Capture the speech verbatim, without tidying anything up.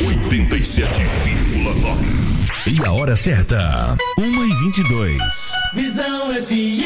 oitenta e sete vírgula nove. E a hora certa, uma e vinte e dois. Visão F M.